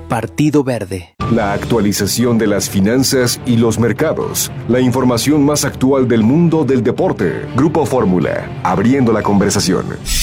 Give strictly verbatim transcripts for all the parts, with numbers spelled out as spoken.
Partido Verde. La actualización de las finanzas y los mercados. La información más actual del mundo del deporte. Grupo Fórmula, abriendo la conversación.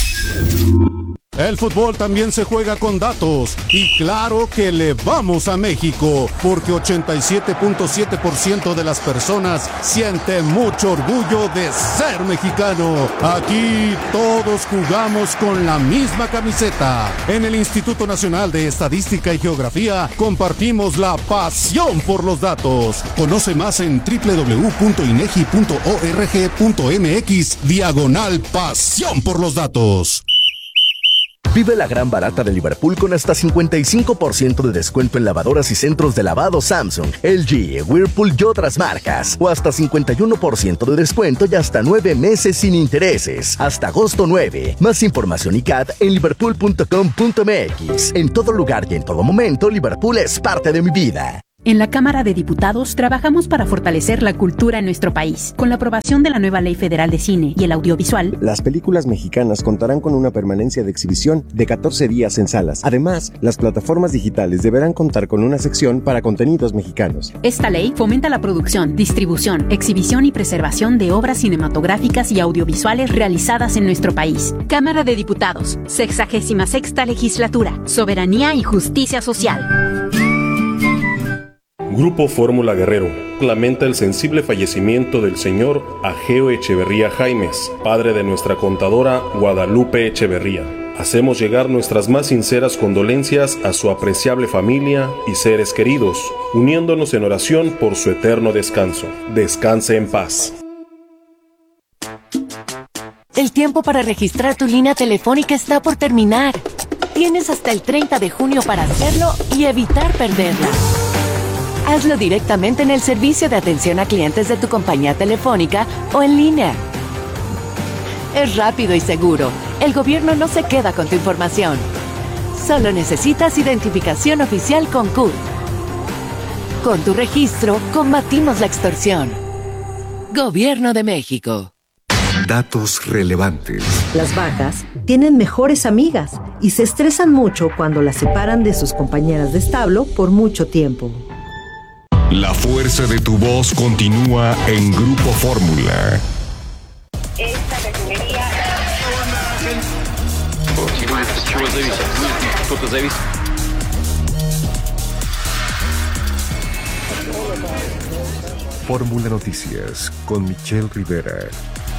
El fútbol también se juega con datos y claro que le vamos a México porque ochenta y siete punto siete por ciento de las personas sienten mucho orgullo de ser mexicano. Aquí todos jugamos con la misma camiseta. En el Instituto Nacional de Estadística y Geografía compartimos la pasión por los datos. Conoce más en doble u doble u doble u punto inegi punto org punto mx diagonal pasión por los datos. Vive la gran barata de Liverpool con hasta cincuenta y cinco por ciento de descuento en lavadoras y centros de lavado Samsung, L G, Whirlpool y otras marcas. O hasta cincuenta y uno por ciento de descuento y hasta nueve meses sin intereses. Hasta agosto nueve. Más información y C A D en liverpool punto com punto mx. En todo lugar y en todo momento, Liverpool es parte de mi vida. En la Cámara de Diputados trabajamos para fortalecer la cultura en nuestro país. Con la aprobación de la nueva Ley Federal de Cine y el Audiovisual, las películas mexicanas contarán con una permanencia de exhibición de catorce días en salas. Además, las plataformas digitales deberán contar con una sección para contenidos mexicanos. Esta ley fomenta la producción, distribución, exhibición y preservación de obras cinematográficas y audiovisuales realizadas en nuestro país. Cámara de Diputados, sexagésima sexta legislatura, soberanía y justicia social. Grupo Fórmula Guerrero lamenta el sensible fallecimiento del señor Ageo Echeverría Jaimes, padre de nuestra contadora Guadalupe Echeverría. Hacemos llegar nuestras más sinceras condolencias a su apreciable familia y seres queridos, uniéndonos en oración por su eterno descanso. Descanse en paz. El tiempo para registrar tu línea telefónica está por terminar. Tienes hasta el treinta de junio para hacerlo y evitar perderla. Hazlo directamente en el servicio de atención a clientes de tu compañía telefónica o en línea. Es rápido y seguro. El gobierno no se queda con tu información. Solo necesitas identificación oficial con C U R. Con tu registro, combatimos la extorsión. Gobierno de México. Datos relevantes. Las vacas tienen mejores amigas y se estresan mucho cuando las separan de sus compañeras de establo por mucho tiempo. La fuerza de tu voz continúa en Grupo Fórmula. Esta refinería... Fórmula Noticias con Michelle Rivera.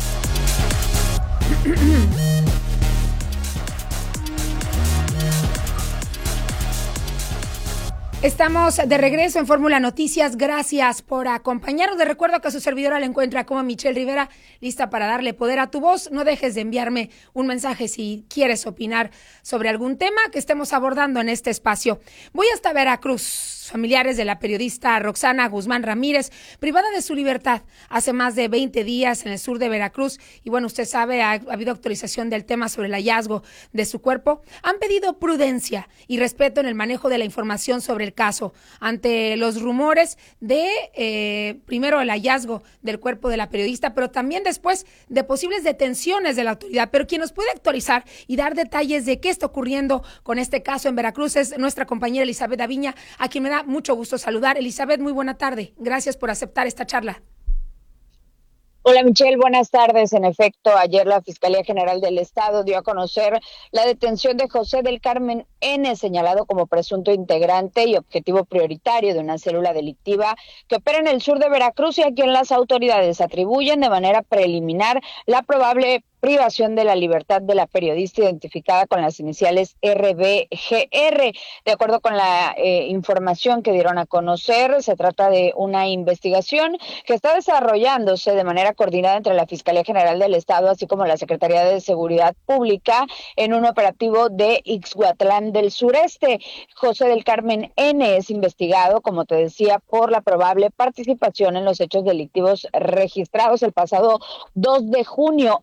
Estamos de regreso en Fórmula Noticias. Gracias por acompañarnos. Les recuerdo que a su servidora la encuentra como Michelle Rivera, lista para darle poder a tu voz. No dejes de enviarme un mensaje si quieres opinar sobre algún tema que estemos abordando en este espacio. Voy hasta Veracruz. Familiares de la periodista Roxana Guzmán Ramírez, privada de su libertad hace más de veinte días en el sur de Veracruz, y bueno, usted sabe, ha, ha habido actualización del tema sobre el hallazgo de su cuerpo, han pedido prudencia y respeto en el manejo de la información sobre el caso, ante los rumores de, eh, primero, el hallazgo del cuerpo de la periodista, pero también después de posibles detenciones de la autoridad. Pero quien nos puede actualizar y dar detalles de qué está ocurriendo con este caso en Veracruz es nuestra compañera Elizabeth Aviña, a quien me da mucho gusto saludar. Elizabeth, muy buena tarde. Gracias por aceptar esta charla. Hola Michelle, buenas tardes. En efecto, ayer la Fiscalía General del Estado dio a conocer la detención de José del Carmen N., señalado como presunto integrante y objetivo prioritario de una célula delictiva que opera en el sur de Veracruz y a quien las autoridades atribuyen de manera preliminar la probable privación de la libertad de la periodista identificada con las iniciales R B G R. De acuerdo con la eh, información que dieron a conocer, se trata de una investigación que está desarrollándose de manera coordinada entre la Fiscalía General del Estado, así como la Secretaría de Seguridad Pública, en un operativo de Ixhuatlán del Sureste. José del Carmen N. es investigado, como te decía, por la probable participación en los hechos delictivos registrados el pasado dos de junio en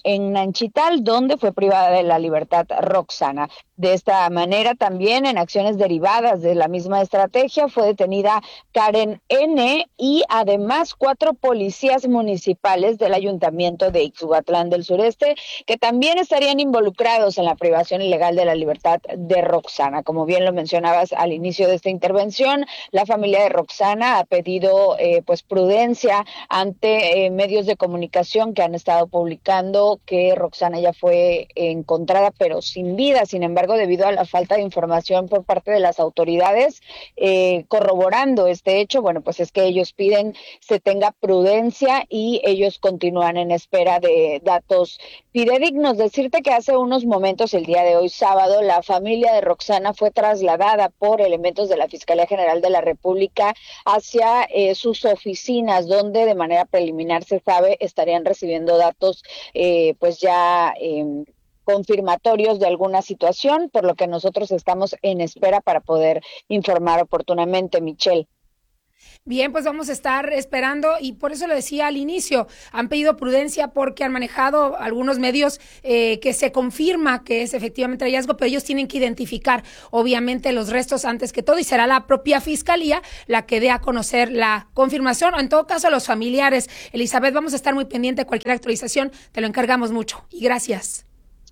en Chital, donde fue privada de la libertad Roxana. De esta manera, también en acciones derivadas de la misma estrategia, fue detenida Karen N. y además cuatro policías municipales del Ayuntamiento de Ixhuatlán del Sureste, que también estarían involucrados en la privación ilegal de la libertad de Roxana. Como bien lo mencionabas al inicio de esta intervención, la familia de Roxana ha pedido eh, pues prudencia ante eh, medios de comunicación que han estado publicando que Roxana ya fue encontrada pero sin vida. Sin embargo, debido a la falta de información por parte de las autoridades eh, corroborando este hecho, bueno, pues es que ellos piden se tenga prudencia y ellos continúan en espera de datos fidedignos. Decirte que hace unos momentos, el día de hoy sábado, la familia de Roxana fue trasladada por elementos de la Fiscalía General de la República hacia eh, sus oficinas, donde de manera preliminar se sabe estarían recibiendo datos eh, pues ya eh, confirmatorios de alguna situación, por lo que nosotros estamos en espera para poder informar oportunamente, Michelle. Bien, pues vamos a estar esperando y por eso lo decía al inicio, han pedido prudencia porque han manejado algunos medios eh, que se confirma que es efectivamente hallazgo, pero ellos tienen que identificar obviamente los restos antes que todo y será la propia fiscalía la que dé a conocer la confirmación o en todo caso los familiares. Elizabeth, vamos a estar muy pendiente de cualquier actualización, te lo encargamos mucho y gracias.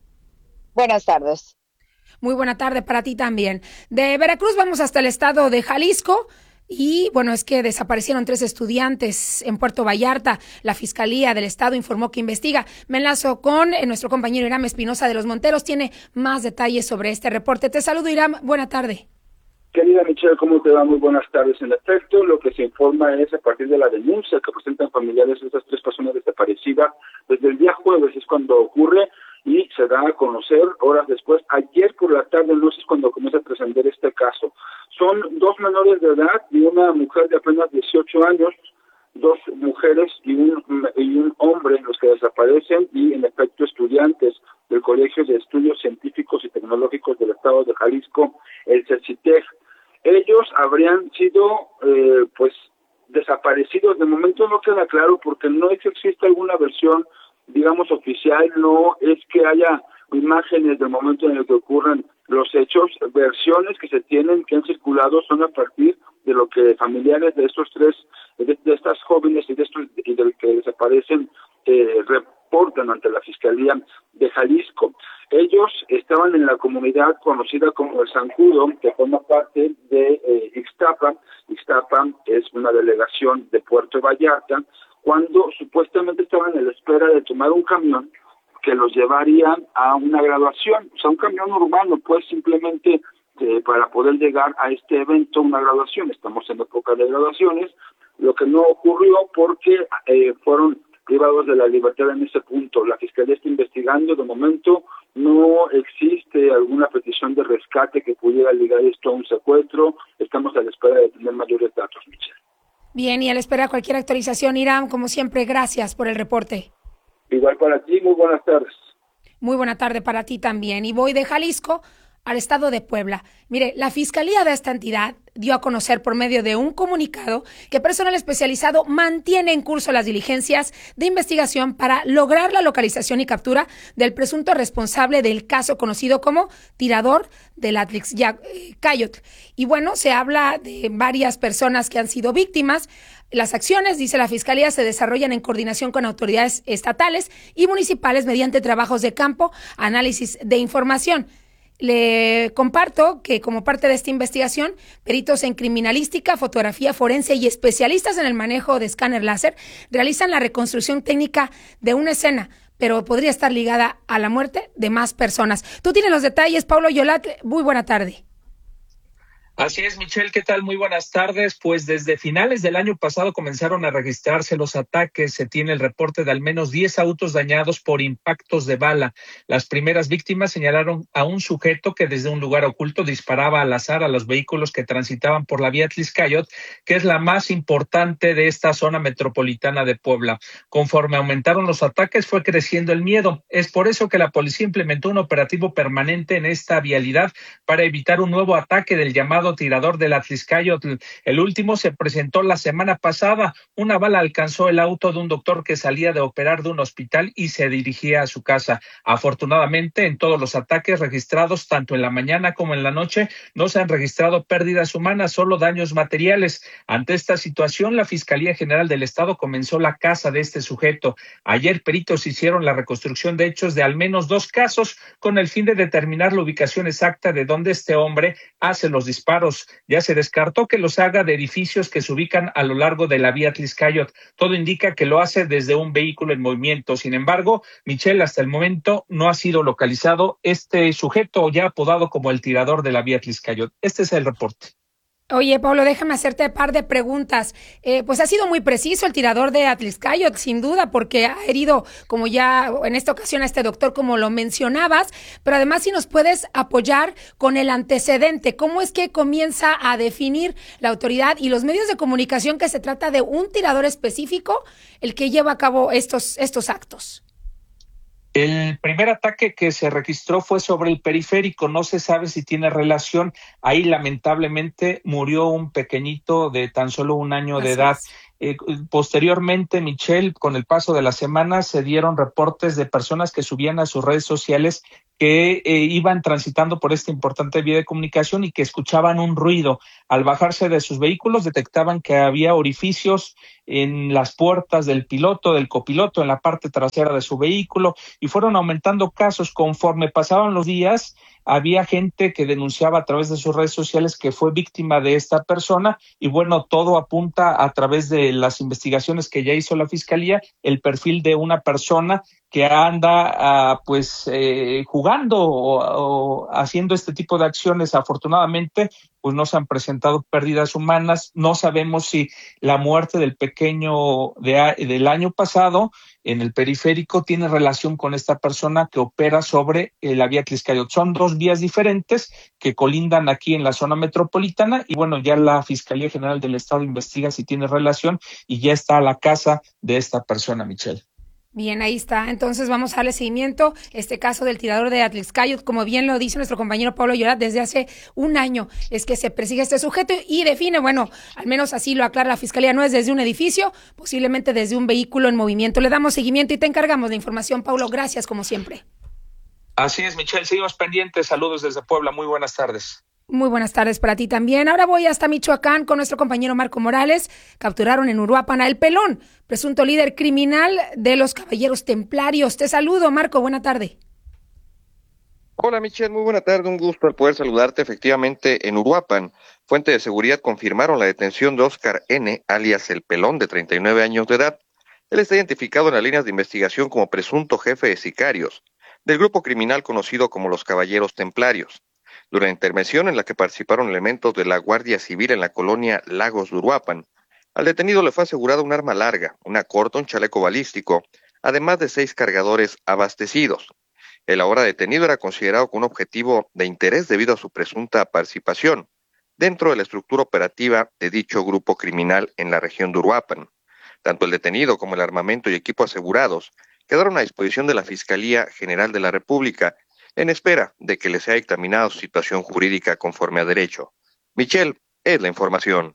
Buenas tardes. Muy buena tarde para ti también. De Veracruz vamos hasta el estado de Jalisco. Y bueno, es que desaparecieron tres estudiantes en Puerto Vallarta. La Fiscalía del Estado informó que investiga. Me enlazo con eh, nuestro compañero Iram Espinosa de Los Monteros. Tiene más detalles sobre este reporte. Te saludo, Iram. Buena tarde. Querida Michelle, ¿cómo te va? Muy buenas tardes. En efecto, lo que se informa es a partir de la denuncia que presentan familiares de estas tres personas desaparecidas. Desde el día jueves es cuando ocurre y se da a conocer horas después. Ayer por la tarde, no sé, es cuando comienza a trascender este caso. Son dos menores de edad y una mujer de apenas dieciocho años, dos mujeres y un, y un hombre los que desaparecen y en efecto estudiantes del Colegio de Estudios Científicos y Tecnológicos del Estado de Jalisco, el CECITEC. Ellos habrían sido eh, pues desaparecidos. De momento no queda claro porque no es que exista alguna versión digamos oficial, no es que haya imágenes del momento en el que ocurren los hechos. Versiones que se tienen, que han circulado, son a partir de lo que familiares de estos tres, de, de estas jóvenes y de estos y de que desaparecen eh, reportan ante la Fiscalía de Jalisco. Ellos estaban en la comunidad conocida como el Zancudo, que forma parte de eh, Ixtapa. Ixtapa es una delegación de Puerto Vallarta, cuando supuestamente estaban en la espera de tomar un camión que los llevaría a una graduación, o sea, un camión urbano, pues simplemente eh, para poder llegar a este evento, una graduación. Estamos en época de graduaciones, lo que no ocurrió porque eh, fueron privados de la libertad en ese punto. La Fiscalía está investigando, de momento no existe alguna petición de rescate que pudiera ligar esto a un secuestro. Estamos a la espera de tener mayores datos, Michelle. Bien, y a la espera de cualquier actualización, Iram, como siempre, gracias por el reporte. Igual para ti, muy buenas tardes. Muy buena tarde para ti también. Y voy de Jalisco al estado de Puebla. Mire, la Fiscalía de esta entidad dio a conocer por medio de un comunicado que personal especializado mantiene en curso las diligencias de investigación para lograr la localización y captura del presunto responsable del caso conocido como tirador del Atlixcayotl. Y bueno, se habla de varias personas que han sido víctimas. Las acciones, dice la Fiscalía, se desarrollan en coordinación con autoridades estatales y municipales mediante trabajos de campo, análisis de información. Le comparto que como parte de esta investigación, peritos en criminalística, fotografía forense y especialistas en el manejo de escáner láser realizan la reconstrucción técnica de una escena, pero podría estar ligada a la muerte de más personas. Tú tienes los detalles, Paulo Yolat. Muy buena tarde. Así es, Michelle, ¿qué tal? Muy buenas tardes. Pues desde finales del año pasado comenzaron a registrarse los ataques. Se tiene el reporte de al menos diez autos dañados por impactos de bala. Las primeras víctimas señalaron a un sujeto que desde un lugar oculto disparaba al azar a los vehículos que transitaban por la vía Atlixcayotl, que es la más importante de esta zona metropolitana de Puebla. Conforme aumentaron los ataques, fue creciendo el miedo. Es por eso que la policía implementó un operativo permanente en esta vialidad para evitar un nuevo ataque del llamado recordado tirador del Atlixcáyotl. El último se presentó la semana pasada. Una bala alcanzó el auto de un doctor que salía de operar de un hospital y se dirigía a su casa. Afortunadamente, en todos los ataques registrados, tanto en la mañana como en la noche, no se han registrado pérdidas humanas, solo daños materiales. Ante esta situación, la Fiscalía General del Estado comenzó la caza de este sujeto. Ayer, peritos hicieron la reconstrucción de hechos de al menos dos casos con el fin de determinar la ubicación exacta de donde este hombre hace los disparos. Ya se descartó que los haga de edificios que se ubican a lo largo de la vía Atlixcáyotl. Todo indica que lo hace desde un vehículo en movimiento. Sin embargo, Michelle, hasta el momento no ha sido localizado este sujeto ya apodado como el tirador de la vía Atlixcáyotl. Este es el reporte. Oye, Pablo, déjame hacerte un par de preguntas. Eh, pues ha sido muy preciso el tirador de Atlixcáyotl, sin duda, porque ha herido, como ya en esta ocasión, a este doctor, como lo mencionabas, pero además si nos puedes apoyar con el antecedente, ¿cómo es que comienza a definir la autoridad y los medios de comunicación que se trata de un tirador específico el que lleva a cabo estos, estos actos? El primer ataque que se registró fue sobre el periférico, no se sabe si tiene relación. Ahí lamentablemente murió un pequeñito de tan solo un año de edad. Eh, posteriormente, Michelle, con el paso de las semanas, se dieron reportes de personas que subían a sus redes sociales que eh, iban transitando por esta importante vía de comunicación y que escuchaban un ruido. Al bajarse de sus vehículos detectaban que había orificios en las puertas del piloto, del copiloto, en la parte trasera de su vehículo, y fueron aumentando casos. Conforme pasaban los días, había gente que denunciaba a través de sus redes sociales que fue víctima de esta persona, y bueno, todo apunta a través de las investigaciones que ya hizo la Fiscalía, el perfil de una persona que anda uh, pues eh, jugando o, o haciendo este tipo de acciones. Afortunadamente, pues no se han presentado pérdidas humanas. No sabemos si la muerte del pequeño de, del año pasado en el periférico tiene relación con esta persona que opera sobre eh, la vía Atlixcáyotl. Son dos vías diferentes que colindan aquí en la zona metropolitana, y bueno, ya la Fiscalía General del Estado investiga si tiene relación y ya está a la casa de esta persona, Michelle. Bien, ahí está. Entonces vamos a darle seguimiento. Este caso del tirador de Atlixcáyotl, como bien lo dice nuestro compañero Pablo Llorat, desde hace un año es que se persigue a este sujeto y define, bueno, al menos así lo aclara la Fiscalía, no es desde un edificio, posiblemente desde un vehículo en movimiento. Le damos seguimiento y te encargamos de información, Pablo. Gracias, como siempre. Así es, Michelle. Seguimos pendientes. Saludos desde Puebla. Muy buenas tardes. Muy buenas tardes para ti también. Ahora voy hasta Michoacán con nuestro compañero Marco Morales. Capturaron en Uruapan a El Pelón, presunto líder criminal de los Caballeros Templarios. Te saludo, Marco. Buena tarde. Hola, Michelle. Muy buena tarde. Un gusto el poder saludarte. Efectivamente, en Uruapan, fuentes de seguridad confirmaron la detención de Oscar N., alias El Pelón, de treinta y nueve años de edad. Él está identificado en las líneas de investigación como presunto jefe de sicarios del grupo criminal conocido como los Caballeros Templarios. Durante la intervención en la que participaron elementos de la Guardia Civil en la colonia Lagos de Uruapan, al detenido le fue asegurada un arma larga, una corta, un chaleco balístico, además de seis cargadores abastecidos. El ahora detenido era considerado como un objetivo de interés debido a su presunta participación dentro de la estructura operativa de dicho grupo criminal en la región de Uruapan. Tanto el detenido como el armamento y equipo asegurados quedaron a disposición de la Fiscalía General de la República en espera de que les sea dictaminada su situación jurídica conforme a derecho. Michelle, es la información.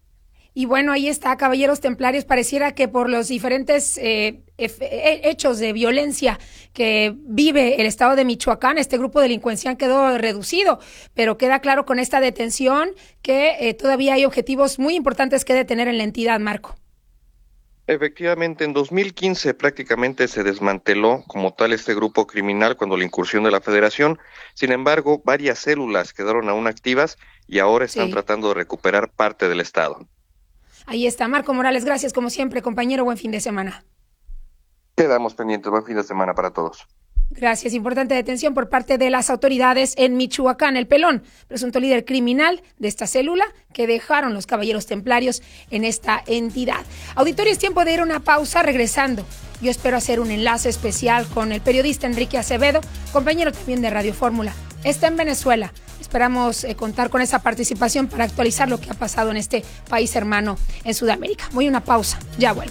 Y bueno, ahí está, Caballeros Templarios. Pareciera que por los diferentes eh, hechos de violencia que vive el estado de Michoacán, este grupo delincuencial quedó reducido, pero queda claro con esta detención que eh, todavía hay objetivos muy importantes que detener en la entidad, Marco. Efectivamente, en dos mil quince prácticamente se desmanteló como tal este grupo criminal cuando la incursión de la Federación. Sin embargo, varias células quedaron aún activas y ahora están sí. tratando de recuperar parte del estado. Ahí está, Marco Morales. Gracias, como siempre, compañero. Buen fin de semana. Quedamos pendientes. Buen fin de semana para todos. Gracias. Importante detención por parte de las autoridades en Michoacán. El Pelón, presunto líder criminal de esta célula que dejaron los Caballeros Templarios en esta entidad. Auditorio, es tiempo de ir a una pausa. Regresando, yo espero hacer un enlace especial con el periodista Enrique Acevedo, compañero también de Radio Fórmula. Está en Venezuela. Esperamos eh, contar con esa participación para actualizar lo que ha pasado en este país hermano en Sudamérica. Voy a una pausa. Ya vuelvo.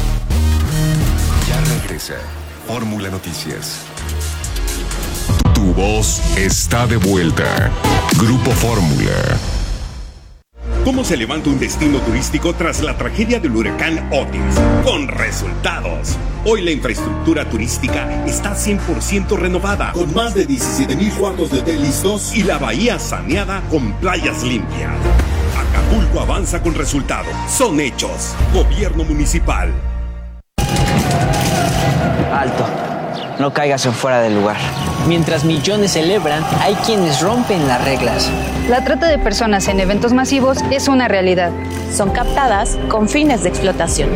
Regresa Fórmula Noticias. Tu voz está de vuelta. Grupo Fórmula. ¿Cómo se levanta un destino turístico tras la tragedia del huracán Otis? Con resultados. Hoy la infraestructura turística está cien por ciento renovada, con más de diecisiete mil cuartos de hotel listos y la bahía saneada con playas limpias. Acapulco avanza con resultados. Son hechos. Gobierno municipal. Alto. No caigas en fuera del lugar. Mientras millones celebran, hay quienes rompen las reglas. La trata de personas en eventos masivos es una realidad. Son captadas con fines de explotación.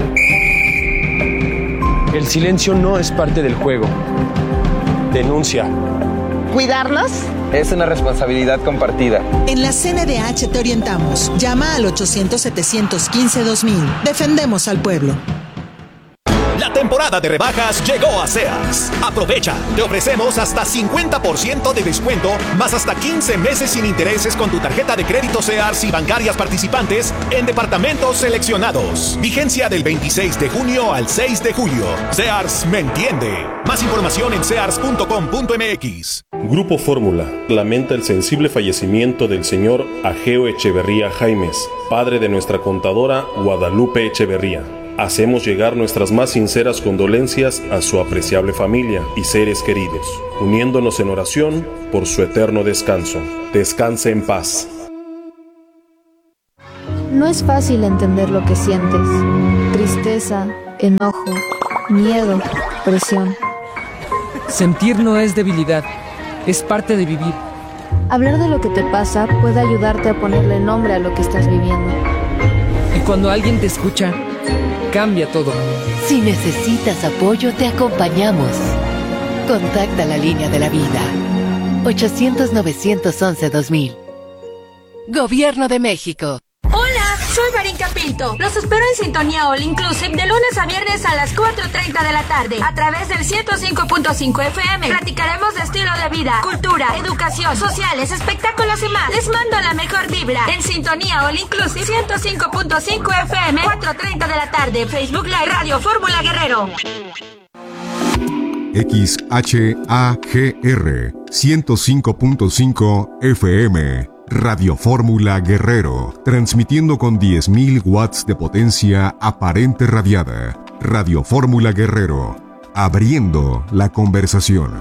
El silencio no es parte del juego. Denuncia. ¿Cuidarlos? Es una responsabilidad compartida. En la C N D H te orientamos. Llama al ochocientos, setecientos quince, dos mil. Defendemos al pueblo. La temporada de rebajas llegó a Sears. Aprovecha, te ofrecemos hasta cincuenta por ciento de descuento, más hasta quince meses sin intereses con tu tarjeta de crédito Sears y bancarias participantes en departamentos seleccionados. Vigencia del veintiséis de junio al seis de julio. Sears me entiende. Más información en sears punto com punto m x. Grupo Fórmula lamenta el sensible fallecimiento del señor Ageo Echeverría Jaimes, padre de nuestra contadora Guadalupe Echeverría. Hacemos llegar nuestras más sinceras condolencias a su apreciable familia y seres queridos, uniéndonos en oración por su eterno descanso. Descanse en paz. No es fácil entender lo que sientes. Tristeza, enojo, miedo, presión. Sentir no es debilidad, es parte de vivir. Hablar de lo que te pasa puede ayudarte a ponerle nombre a lo que estás viviendo. Y cuando alguien te escucha, cambia todo. Si necesitas apoyo, te acompañamos. Contacta la línea de la vida. ochocientos, novecientos once, dos mil. Gobierno de México. Hola, soy Marinka Pinto. Los espero en Sintonía All Inclusive de lunes a viernes a las cuatro treinta de la tarde a través del ciento cinco punto cinco F M. Platicaremos de estilo de vida, cultura, educación, sociales, espectáculos y más. Les mando la mejor vibra en Sintonía All Inclusive ciento cinco punto cinco F M, cuatro treinta de la tarde. Facebook Live Radio Fórmula Guerrero. X H A G R ciento cinco punto cinco F M. Radio Fórmula Guerrero, transmitiendo con diez mil watts de potencia aparente radiada. Radio Fórmula Guerrero, abriendo la conversación.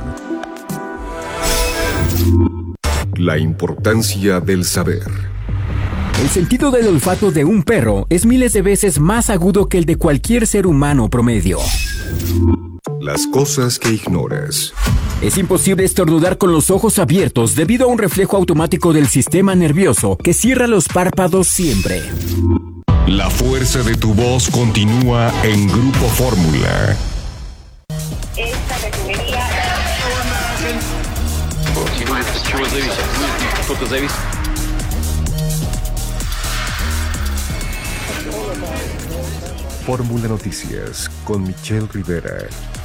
La importancia del saber. El sentido del olfato de un perro es miles de veces más agudo que el de cualquier ser humano promedio. Las cosas que ignoras. Es imposible estornudar con los ojos abiertos debido a un reflejo automático del sistema nervioso que cierra los párpados siempre. La fuerza de tu voz continúa en Grupo Fórmula. Esta refinería... Fórmula Noticias con Michelle Rivera.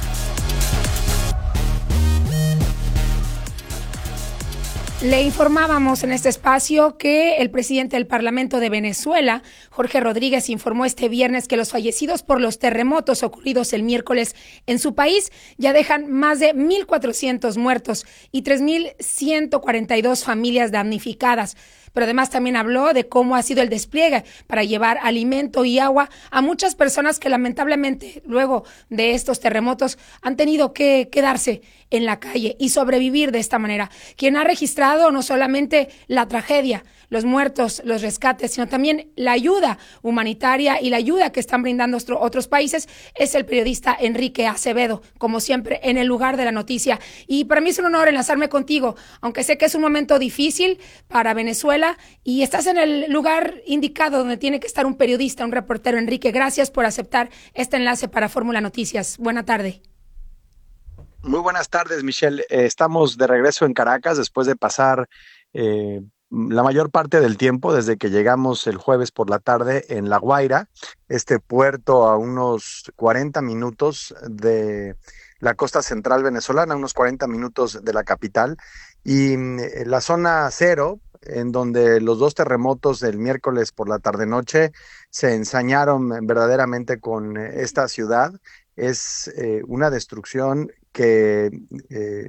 Le informábamos en este espacio que el presidente del Parlamento de Venezuela, Jorge Rodríguez, informó este viernes que los fallecidos por los terremotos ocurridos el miércoles en su país ya dejan más de mil cuatrocientos muertos y tres mil ciento cuarenta y dos familias damnificadas. Pero además también habló de cómo ha sido el despliegue para llevar alimento y agua a muchas personas que lamentablemente luego de estos terremotos han tenido que quedarse en la calle y sobrevivir de esta manera. Quien ha registrado no solamente la tragedia, los muertos, los rescates, sino también la ayuda humanitaria y la ayuda que están brindando otros países es el periodista Enrique Acevedo, como siempre en el lugar de la noticia. Y para mí es un honor enlazarme contigo, aunque sé que es un momento difícil para Venezuela y estás en el lugar indicado donde tiene que estar un periodista, un reportero. Enrique, gracias por aceptar este enlace para Fórmula Noticias. Buena tarde. Muy buenas tardes, Michelle. Eh, estamos de regreso en Caracas después de pasar eh, la mayor parte del tiempo desde que llegamos el jueves por la tarde en La Guaira, este puerto a unos cuarenta minutos de la costa central venezolana, unos cuarenta minutos de la capital, y eh, la zona cero, en donde los dos terremotos del miércoles por la tarde-noche se ensañaron verdaderamente con esta ciudad. Es eh, una destrucción que eh,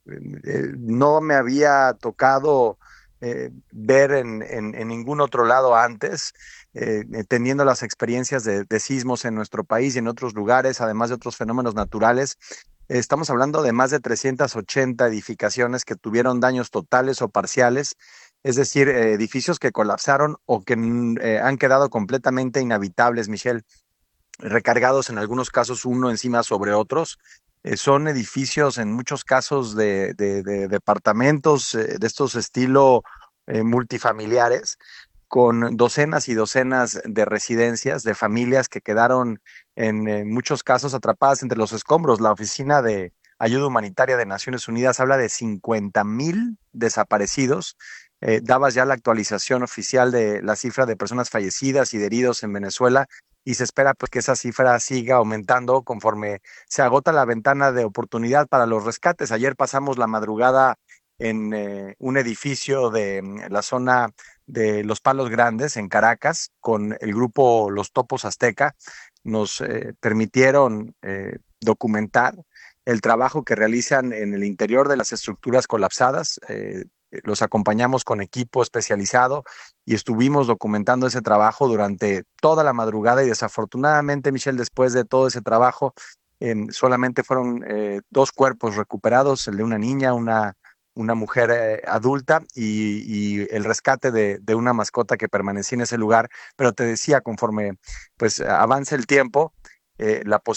eh, no me había tocado eh, ver en, en, en ningún otro lado antes, eh, teniendo las experiencias de, de sismos en nuestro país y en otros lugares, además de otros fenómenos naturales. Estamos hablando de más de trescientas ochenta edificaciones que tuvieron daños totales o parciales, es decir, eh, edificios que colapsaron o que eh, han quedado completamente inhabitables, Michelle, recargados en algunos casos uno encima sobre otros. Eh, son edificios en muchos casos de, de, de departamentos eh, de estos estilo eh, multifamiliares, con docenas y docenas de residencias, de familias que quedaron en, en muchos casos atrapadas entre los escombros. La Oficina de Ayuda Humanitaria de Naciones Unidas habla de cincuenta mil desaparecidos. Eh, dabas ya la actualización oficial de la cifra de personas fallecidas y de heridos en Venezuela, y se espera pues que esa cifra siga aumentando conforme se agota la ventana de oportunidad para los rescates. Ayer pasamos la madrugada en eh, un edificio de en la zona de Los Palos Grandes, en Caracas, con el grupo Los Topos Azteca. Nos eh, permitieron eh, documentar el trabajo que realizan en el interior de las estructuras colapsadas. Eh, los acompañamos con equipo especializado y estuvimos documentando ese trabajo durante toda la madrugada, y desafortunadamente, Michelle, después de todo ese trabajo, eh, solamente fueron eh, dos cuerpos recuperados, el de una niña, una una mujer eh, adulta y, y el rescate de, de una mascota que permanecía en ese lugar. Pero te decía, conforme pues avance el tiempo, eh, la posibilidad